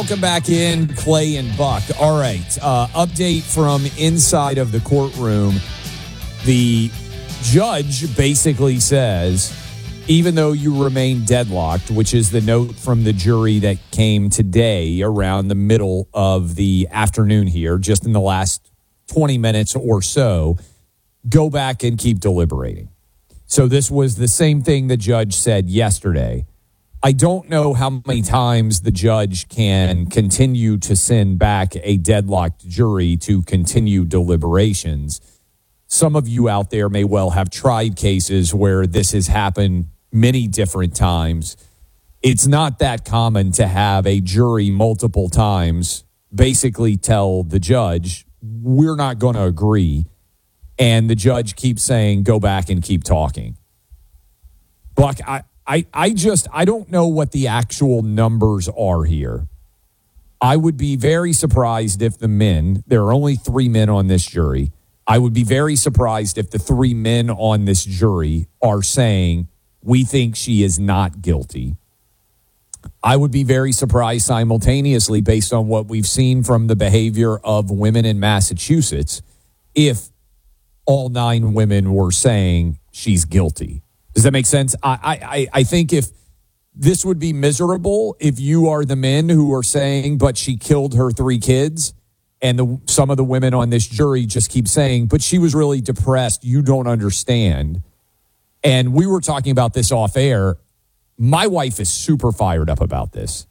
Welcome back in, Clay and Buck. All right, update from inside of the courtroom. The judge basically says, even though you remain deadlocked, which is the note from the jury that came today around the middle of the afternoon here, just in the last 20 minutes or so, go back and keep deliberating. So this was the same thing the judge said yesterday. I don't know how many times the judge can continue to send back a deadlocked jury to continue deliberations. Some of you out there may well have tried cases where this has happened many different times. It's not that common to have a jury multiple times basically tell the judge, we're not going to agree. And the judge keeps saying, go back and keep talking. Buck, I don't know what the actual numbers are here. I would be very surprised if the men, there are only 3 men on this jury. I would be very surprised if the 3 men on this jury are saying, we think she is not guilty. I would be very surprised simultaneously, based on what we've seen from the behavior of women in Massachusetts, if all 9 women were saying she's guilty. Does that make sense? I think if this would be miserable if you are the men who are saying, but she killed her 3 kids, and some of the women on this jury just keep saying, but she was really depressed. You don't understand. And we were talking about this off air. My wife is super fired up about this.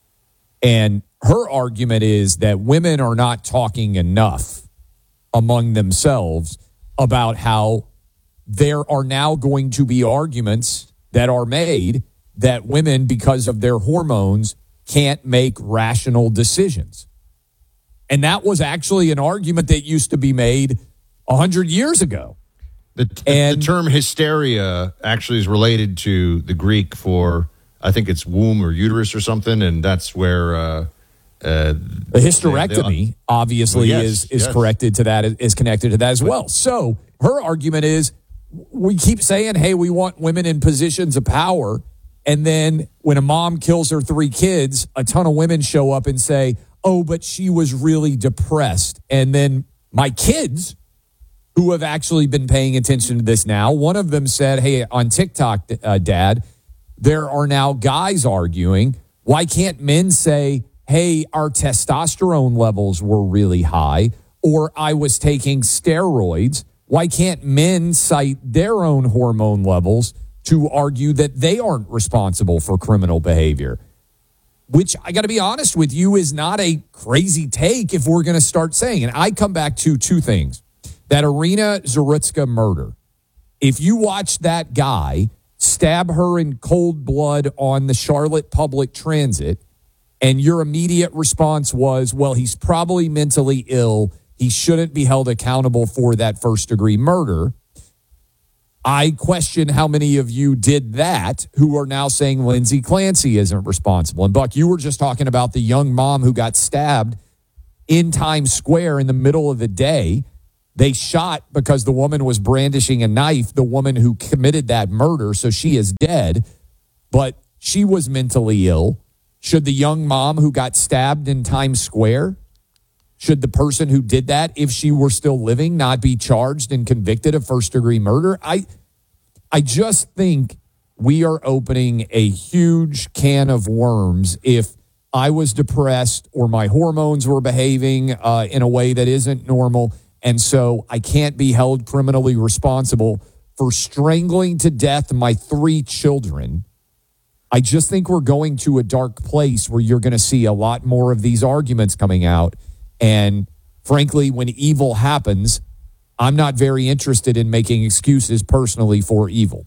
And her argument is that women are not talking enough among themselves about how there are now going to be arguments that are made that women, because of their hormones, can't make rational decisions. And that was actually an argument that used to be made 100 years ago. The term hysteria actually is related to the Greek for, I think it's womb or uterus or something, and that's where the hysterectomy obviously is corrected to that, is connected to that as well. So her argument is, we keep saying, hey, we want women in positions of power, and then when a mom kills her 3 kids, a ton of women show up and say, oh, but she was really depressed. And then my kids, who have actually been paying attention to this now, one of them said, hey, on TikTok, Dad, there are now guys arguing, why can't men say, hey, our testosterone levels were really high, or I was taking steroids? Why can't men cite their own hormone levels to argue that they aren't responsible for criminal behavior? Which, I got to be honest with you, is not a crazy take if we're going to start saying. And I come back to 2 things. That Irina Zarutska murder. If you watch that guy stab her in cold blood on the Charlotte public transit, and your immediate response was, well, he's probably mentally ill, he shouldn't be held accountable for that first-degree murder, I question how many of you did that who are now saying Lindsay Clancy isn't responsible. And, Buck, you were just talking about the young mom who got stabbed in Times Square in the middle of the day. They shot, because the woman was brandishing a knife, the woman who committed that murder, so she is dead, but she was mentally ill. Should the young mom who got stabbed in Times Square, should the person who did that, if she were still living, not be charged and convicted of first-degree murder? I just think we are opening a huge can of worms if I was depressed or my hormones were behaving in a way that isn't normal, and so I can't be held criminally responsible for strangling to death my 3 children. I just think we're going to a dark place where you're going to see a lot more of these arguments coming out. And frankly, when evil happens, I'm not very interested in making excuses personally for evil.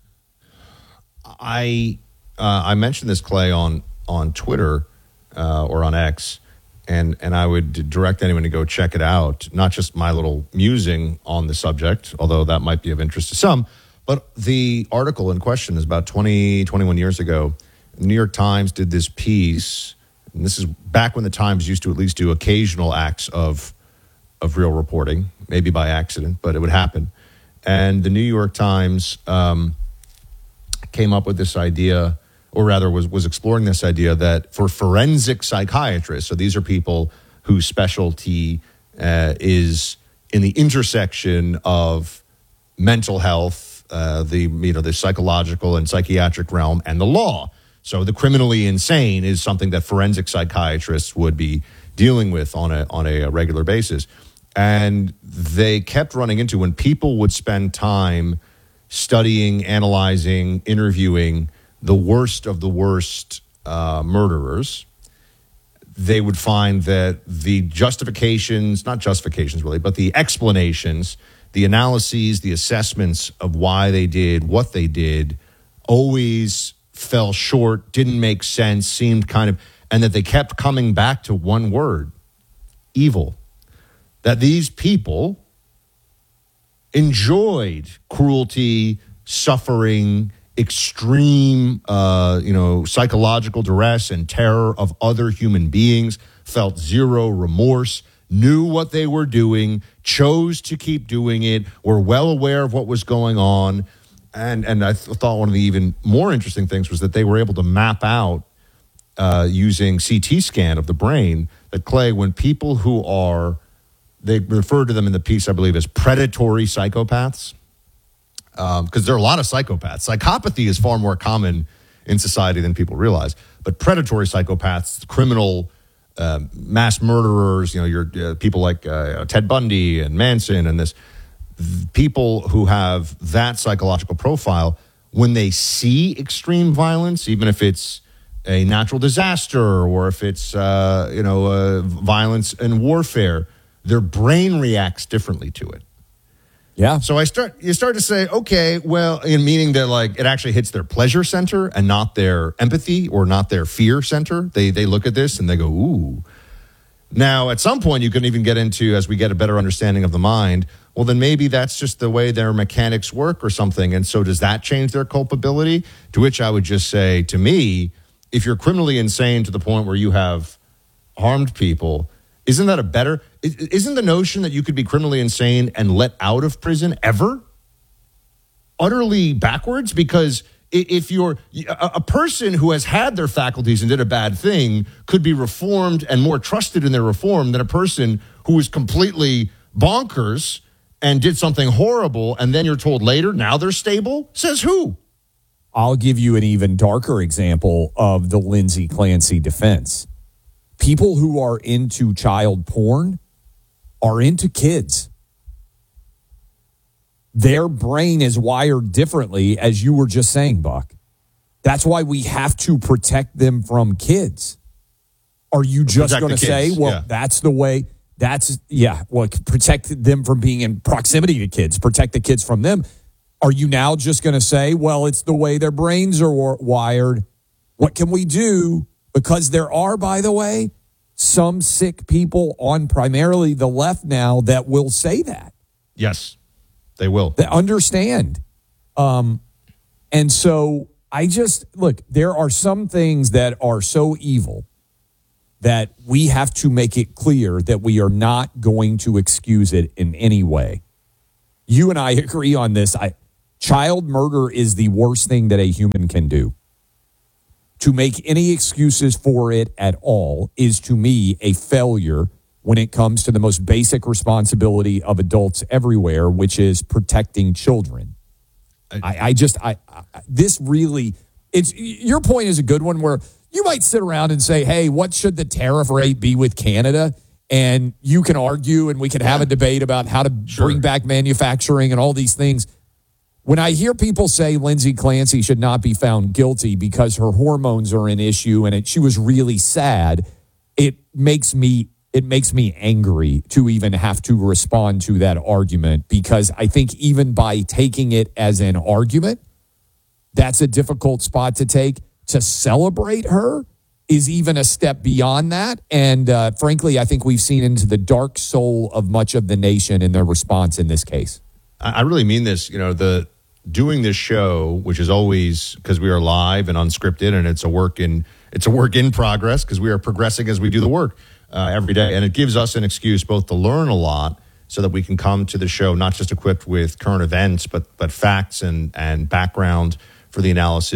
I mentioned this, Clay, on Twitter or on X, and I would direct anyone to go check it out. Not just my little musing on the subject, although that might be of interest to some, but the article in question is about 21 years ago. The New York Times did this piece, and this is back when the Times used to at least do occasional acts of real reporting, maybe by accident, but it would happen. And the New York Times came up with this idea or rather was exploring this idea that for forensic psychiatrists, so these are people whose specialty is in the intersection of mental health, the psychological and psychiatric realm, and the law. So the criminally insane is something that forensic psychiatrists would be dealing with on a regular basis. And they kept running into, when people would spend time studying, analyzing, interviewing the worst of the worst murderers, they would find that the not justifications really, but the explanations, the analyses, the assessments of why they did what they did always fell short, didn't make sense, seemed and that they kept coming back to one word: evil. That these people enjoyed cruelty, suffering, extreme, psychological duress and terror of other human beings, felt zero remorse, knew what they were doing, chose to keep doing it, were well aware of what was going on. And I thought one of the even more interesting things was that they were able to map out using CT scan of the brain that, Clay, when people who are, they refer to them in the piece, I believe, as predatory psychopaths, because there are a lot of psychopaths. Psychopathy is far more common in society than people realize. But predatory psychopaths, criminal mass murderers, your people like Ted Bundy and Manson and people who have that psychological profile, when they see extreme violence, even if it's a natural disaster or if it's violence and warfare, their brain reacts differently to it. Yeah. So you start to say, okay, well, in meaning that it actually hits their pleasure center and not their empathy or not their fear center. They look at this and they go, ooh. Now, at some point, you can even get into, as we get a better understanding of the mind, well, then maybe that's just the way their mechanics work or something. And so does that change their culpability? To which I would just say, to me, if you're criminally insane to the point where you have harmed people, isn't the notion that you could be criminally insane and let out of prison ever utterly backwards? Because if you're a person who has had their faculties and did a bad thing could be reformed and more trusted in their reform than a person who is completely bonkers and did something horrible, and then you're told later, now they're stable? Says who? I'll give you an even darker example of the Lindsay Clancy defense. People who are into child porn are into kids. Their brain is wired differently, as you were just saying, Buck. That's why we have to protect them from kids. Are you just going to say, well, that's the way, protect them from being in proximity to kids, protect the kids from them. Are you now just going to say, well, it's the way their brains are wired? What can we do? Because there are, by the way, some sick people on primarily the left now that will say that. Yes, they will. They understand. And so there are some things that are so evil that we have to make it clear that we are not going to excuse it in any way. You and I agree on this. Child murder is the worst thing that a human can do. To make any excuses for it at all is, to me, a failure when it comes to the most basic responsibility of adults everywhere, which is protecting children. Your point is a good one, where you might sit around and say, hey, what should the tariff rate be with Canada? And you can argue and we can have a debate about how to bring back manufacturing and all these things. When I hear people say Lindsay Clancy should not be found guilty because her hormones are an issue and she was really sad, it makes me angry to even have to respond to that argument, because I think even by taking it as an argument, that's a difficult spot to take. To celebrate her is even a step beyond that. And frankly, I think we've seen into the dark soul of much of the nation in their response in this case. I really mean this. Doing this show, which is always, because we are live and unscripted, and it's a work in progress, because we are progressing as we do the work every day, and it gives us an excuse both to learn a lot, so that we can come to the show not just equipped with current events, but facts and background for the analysis.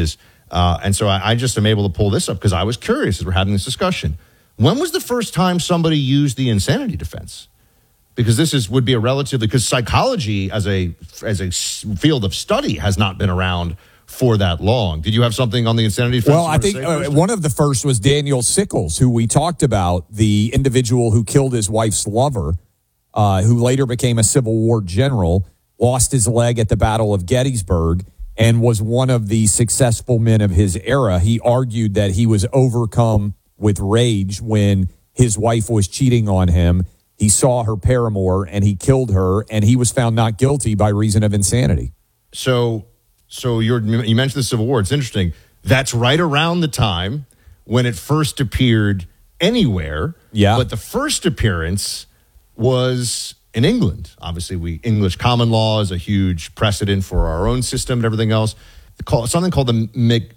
And so I just am able to pull this up because I was curious as we're having this discussion. When was the first time somebody used the insanity defense? Because would be a relatively, because psychology as a field of study has not been around for that long. Did you have something on the insanity defense? Well, I think one of the first was Daniel Sickles, who we talked about, the individual who killed his wife's lover, who later became a Civil War general, lost his leg at the Battle of Gettysburg, and was one of the successful men of his era. He argued that he was overcome with rage when his wife was cheating on him. He saw her paramour and he killed her, and he was found not guilty by reason of insanity. So you mentioned the Civil War. It's interesting. That's right around the time when it first appeared anywhere. Yeah. But the first appearance was in England. Obviously, English common law is a huge precedent for our own system and everything else. Something called the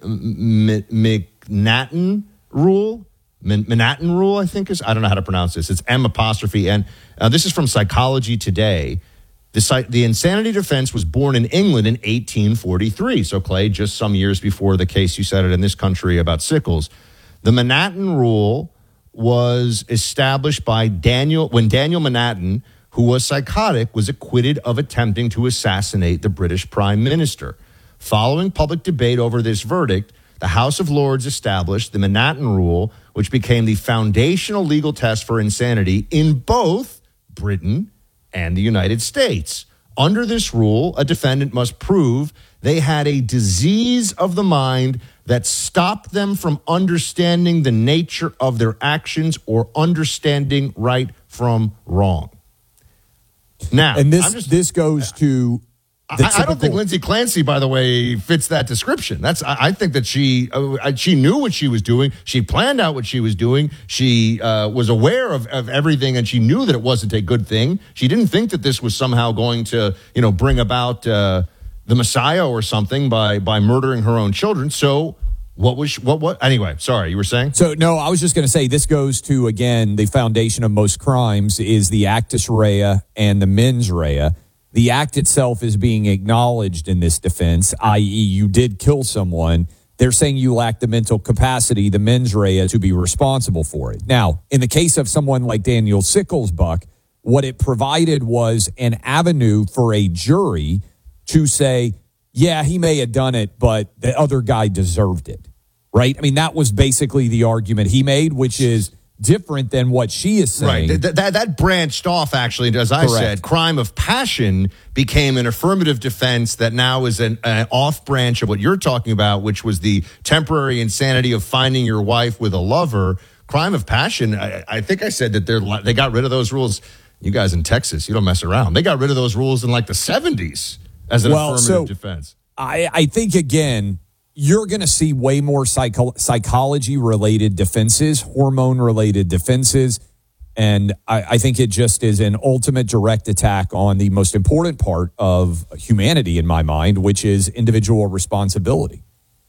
Manhattan Rule. Manhattan Rule, I think I don't know how to pronounce this. It's M''N. This is from Psychology Today. The insanity defense was born in England in 1843. So, Clay, just some years before the case you cited in this country about Sickles. The Manhattan Rule was established by Daniel Manhattan, who was psychotic, was acquitted of attempting to assassinate the British Prime Minister. Following public debate over this verdict, the House of Lords established the Manhattan Rule, which became the foundational legal test for insanity in both Britain and the United States. Under this rule, a defendant must prove they had a disease of the mind that stopped them from understanding the nature of their actions or understanding right from wrong. Now, and this goes to I don't think Lindsay Clancy, by the way, fits that description. I think that she knew what she was doing. She planned out what she was doing. She was aware of everything, and she knew that it wasn't a good thing. She didn't think that this was somehow going to, bring about the Messiah or something by murdering her own children. So what? Anyway, sorry, you were saying? So, no, I was just going to say this goes to, again, the foundation of most crimes is the actus rea and the mens rea. The act itself is being acknowledged in this defense, i.e. you did kill someone. They're saying you lack the mental capacity, the mens rea, to be responsible for it. Now, in the case of someone like Daniel Sickles, Buck, what it provided was an avenue for a jury to say, yeah, he may have done it, but the other guy deserved it, right? I mean, that was basically the argument he made, which is different than what she is saying. Right. That branched off, actually, as I said. Crime of passion became an affirmative defense that now is an off branch of what you're talking about, which was the temporary insanity of finding your wife with a lover. Crime of passion, I think I said that they got rid of those rules. You guys in Texas, you don't mess around. They got rid of those rules in like the 70s as an affirmative defense. I think, again, you're going to see way more psychology-related defenses, hormone-related defenses, and I think it just is an ultimate direct attack on the most important part of humanity, in my mind, which is individual responsibility.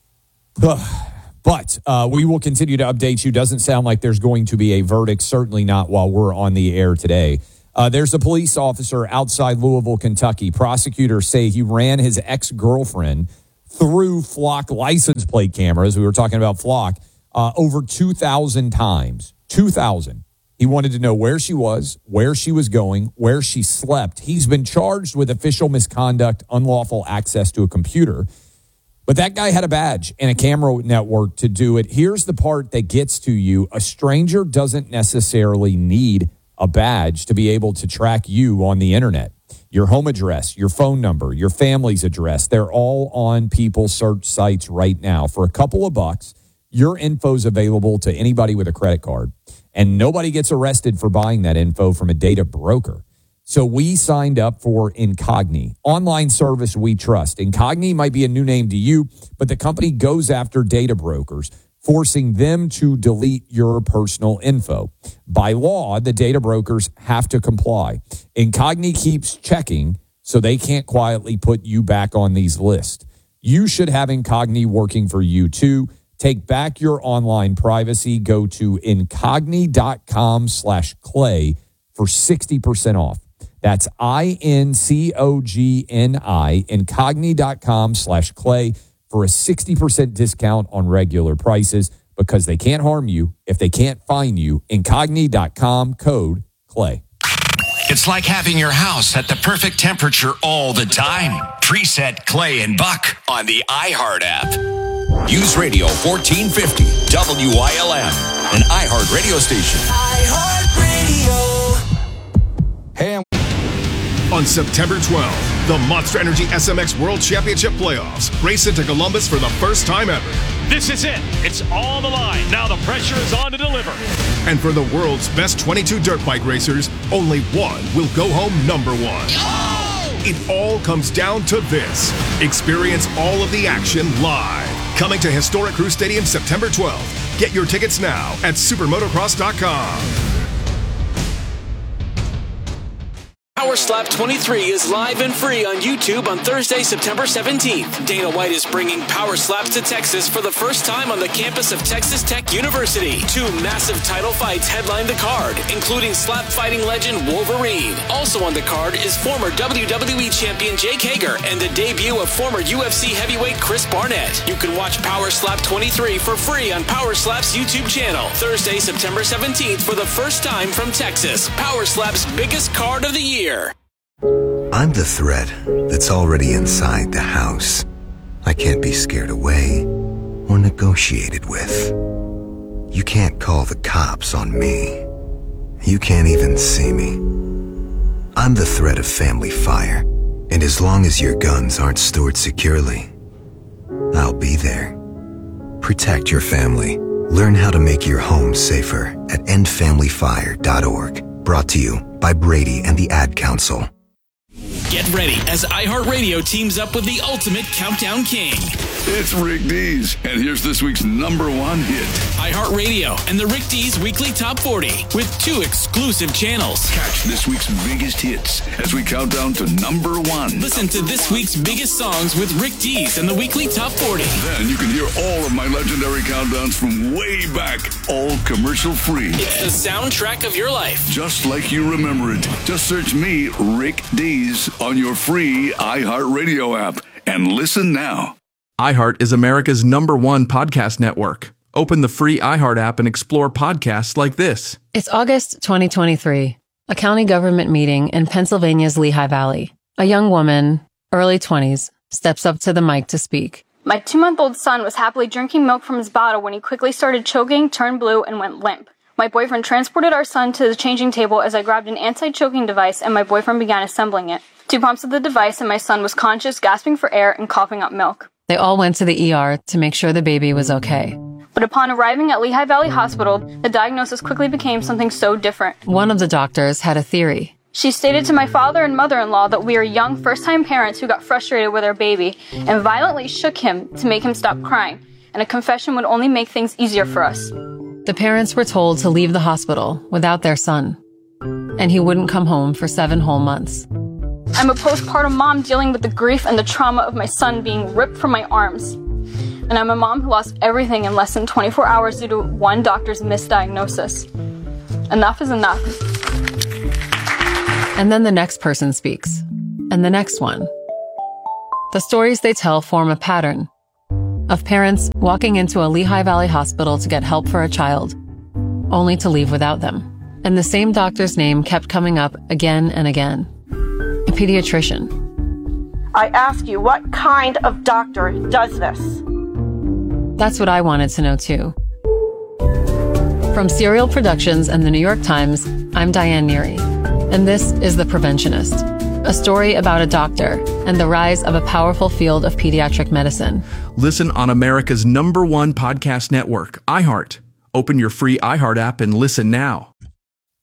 But we will continue to update you. Doesn't sound like there's going to be a verdict, certainly not while we're on the air today. There's a police officer outside Louisville, Kentucky. Prosecutors say he ran his ex-girlfriend through Flock license plate cameras. We were talking about Flock over 2,000 times. 2,000. He wanted to know where she was going, where she slept. He's been charged with official misconduct, unlawful access to a computer. But that guy had a badge and a camera network to do it. Here's the part that gets to you. A stranger doesn't necessarily need a badge to be able to track you on the internet. Your home address, your phone number, your family's address, they're all on people's search sites right now. For a couple of bucks, your info's available to anybody with a credit card, and nobody gets arrested for buying that info from a data broker. So we signed up for Incogni, online service we trust. Incogni might be a new name to you, but the company goes after data brokers, forcing them to delete your personal info. By law, the data brokers have to comply. Incogni keeps checking so they can't quietly put you back on these lists. You should have Incogni working for you too. Take back your online privacy. Go to incogni.com/clay for 60% off. That's INCOGNI, incogni.com/clay. For for a 60% discount on regular prices because they can't harm you if they can't find you. Incogni.com, code CLAY. It's like having your house at the perfect temperature all the time. Preset Clay and Buck on the iHeart app. Use Radio 1450 WILM, an iHeart radio station. iHeart Radio. Hey, on September 12th, the Monster Energy SMX World Championship Playoffs race into Columbus for the first time ever. This is it. It's on the line. Now the pressure is on to deliver. And for the world's best 22 dirt bike racers, only one will go home number one. Oh! It all comes down to this. Experience all of the action live. Coming to Historic Crew Stadium September 12th. Get your tickets now at supermotocross.com. Power Slap 23 is live and free on YouTube on Thursday, September 17th. Dana White is bringing Power Slaps to Texas for the first time on the campus of Texas Tech University. 2 massive title fights headline the card, including slap fighting legend Wolverine. Also on the card is former WWE champion Jake Hager and the debut of former UFC heavyweight Chris Barnett. You can watch Power Slap 23 for free on Power Slap's YouTube channel. Thursday, September 17th for the first time from Texas. Power Slap's biggest card of the year. I'm the threat that's already inside the house. I can't be scared away or negotiated with. You can't call the cops on me. You can't even see me. I'm the threat of family fire, and as long as your guns aren't stored securely, I'll be there. Protect your family. Learn how to make your home safer at endfamilyfire.org. Brought to you by Brady and the Ad Council. Get ready as iHeartRadio teams up with the ultimate countdown king. It's Rick Dees, and here's this week's number 1 hit. iHeartRadio and the Rick Dees Weekly Top 40 with 2 exclusive channels. Catch this week's biggest hits as we count down to number 1. Listen to this week's biggest songs with Rick Dees and the Weekly Top 40. Then you can hear all of my legendary countdowns from way back, all commercial free. It's the soundtrack of your life. Just like you remember it. Just search me, Rick Dees, on your free iHeartRadio app and listen now. iHeart is America's #1 podcast network. Open the free iHeart app and explore podcasts like this. It's August 2023, a county government meeting in Pennsylvania's Lehigh Valley. A young woman, early 20s, steps up to the mic to speak. My 2-month-old son was happily drinking milk from his bottle when he quickly started choking, turned blue, and went limp. My boyfriend transported our son to the changing table as I grabbed an anti-choking device and my boyfriend began assembling it. 2 pumps of the device and my son was conscious, gasping for air, and coughing up milk. They all went to the ER to make sure the baby was okay. But upon arriving at Lehigh Valley Hospital, the diagnosis quickly became something so different. One of the doctors had a theory. She stated to my father and mother-in-law that we are young first-time parents who got frustrated with our baby and violently shook him to make him stop crying, and a confession would only make things easier for us. The parents were told to leave the hospital without their son, and he wouldn't come home for 7 whole months. I'm a postpartum mom dealing with the grief and the trauma of my son being ripped from my arms. And I'm a mom who lost everything in less than 24 hours due to one doctor's misdiagnosis. Enough is enough. And then the next person speaks, and the next one. The stories they tell form a pattern of parents walking into a Lehigh Valley hospital to get help for a child, only to leave without them. And the same doctor's name kept coming up again and again. A pediatrician. I ask you, what kind of doctor does this? That's what I wanted to know too. From Serial Productions and the New York Times, I'm Diane Neary, and this is The Preventionist, a story about a doctor and the rise of a powerful field of pediatric medicine. Listen on America's #1 podcast network, iHeart. Open your free iHeart app and listen now.